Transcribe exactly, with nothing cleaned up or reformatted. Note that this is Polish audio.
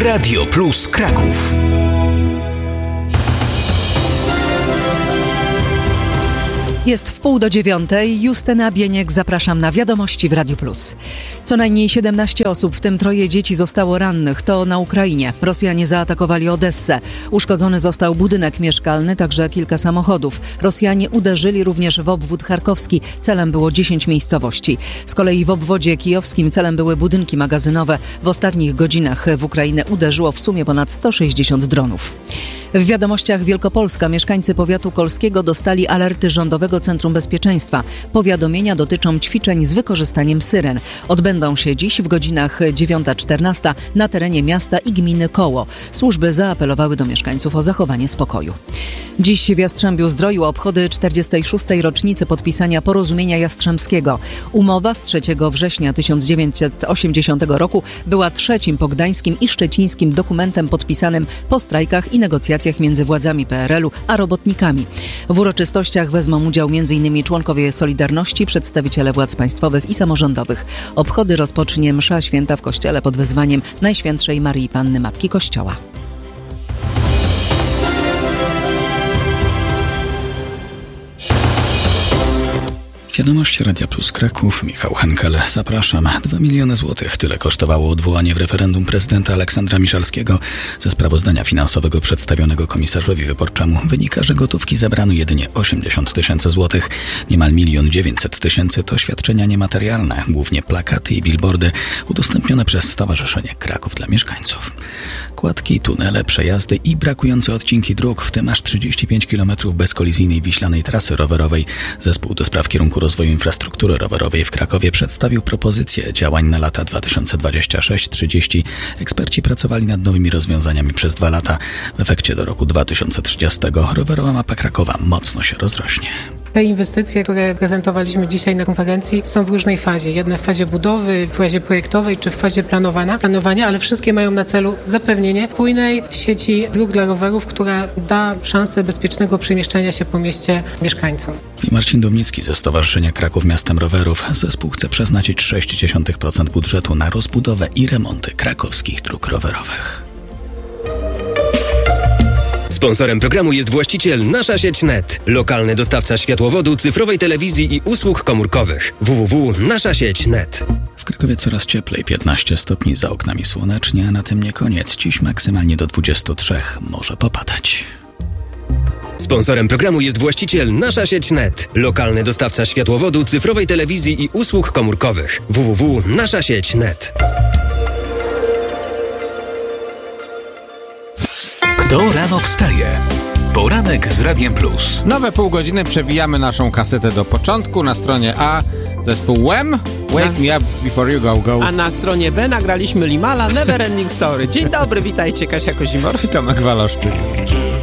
Radio Plus Kraków. Jest w pół do dziewiątej. Justyna Bieniek, zapraszam na Wiadomości w Radiu Plus. Co najmniej siedemnaście osób, w tym troje dzieci, zostało rannych. To na Ukrainie. Rosjanie zaatakowali Odessę. Uszkodzony został budynek mieszkalny, także kilka samochodów. Rosjanie uderzyli również w obwód charkowski. Celem było dziesięć miejscowości. Z kolei w obwodzie kijowskim celem były budynki magazynowe. W ostatnich godzinach w Ukrainę uderzyło w sumie ponad sto sześćdziesiąt dronów. W Wiadomościach Wielkopolska mieszkańcy powiatu kolskiego dostali alerty Rządowego Centrum Bezpieczeństwa. Powiadomienia dotyczą ćwiczeń z wykorzystaniem syren. Odbędą się dziś w godzinach dziewiąta czternaście na terenie miasta i gminy Koło. Służby zaapelowały do mieszkańców o zachowanie spokoju. Dziś w Jastrzębiu-Zdroju obchody czterdziestej szóstej rocznicy podpisania Porozumienia Jastrzębskiego. Umowa z trzeciego września tysiąc dziewięćset osiemdziesiątego roku była trzecim po gdańskim i szczecińskim dokumentem podpisanym po strajkach i negocjacjach między władzami P R L u a robotnikami. W uroczystościach wezmą udział m.in. członkowie Solidarności, przedstawiciele władz państwowych i samorządowych. Obchody rozpocznie msza święta w kościele pod wezwaniem Najświętszej Maryi Panny Matki Kościoła. Wiadomości Radia Plus Kraków, Michał Henkel, zapraszam. Dwa miliony złotych, tyle kosztowało odwołanie w referendum prezydenta Aleksandra Miszalskiego. Ze sprawozdania finansowego przedstawionego komisarzowi wyborczemu wynika, że gotówki zebrano jedynie osiemdziesiąt tysięcy złotych. Niemal milion dziewięćset tysięcy to świadczenia niematerialne, głównie plakaty i billboardy udostępnione przez Stowarzyszenie Kraków dla Mieszkańców. Kładki, tunele, przejazdy i brakujące odcinki dróg, w tym aż trzydzieści pięć kilometrów bezkolizyjnej wiślanej trasy rowerowej. Zespół do spraw kierunku rozwoju infrastruktury rowerowej w Krakowie przedstawił propozycję działań na lata dwa tysiące dwudziesty szósty do trzydziestego. Eksperci pracowali nad nowymi rozwiązaniami przez dwa lata. W efekcie do roku dwa tysiące trzydziestego rowerowa mapa Krakowa mocno się rozrośnie. Te inwestycje, które prezentowaliśmy dzisiaj na konferencji, są w różnej fazie. Jedne w fazie budowy, w fazie projektowej czy w fazie planowania, planowania, ale wszystkie mają na celu zapewnienie spójnej sieci dróg dla rowerów, która da szansę bezpiecznego przemieszczania się po mieście mieszkańcom. Marcin Domnicki ze Stowarzyszenia Kraków Miastem Rowerów. Zespół chce przeznaczyć sześć przecinek pięć procent budżetu na rozbudowę i remonty krakowskich dróg rowerowych. Sponsorem programu jest właściciel Nasza Sieć Kropka net, lokalny dostawca światłowodu, cyfrowej telewizji i usług komórkowych. w w w kropka nasza sieć kropka net. W Krakowie coraz cieplej, piętnaście stopni, za oknami słonecznie, a na tym nie koniec. Dziś maksymalnie do dwudziestu trzech, może popadać. Sponsorem programu jest właściciel Nasza Sieć Kropka net, lokalny dostawca światłowodu, cyfrowej telewizji i usług komórkowych. w w w kropka nasza sieć kropka net. Kto rano wstaje? Poranek z Radiem Plus. Nowe pół godziny przewijamy naszą kasetę do początku. Na stronie A zespół Wham! Wake Me Up Before You Go Go. A na stronie B nagraliśmy Limala Never Ending Story. Dzień dobry, witajcie, Kasia Kozimor. Tomek Waloszczyk.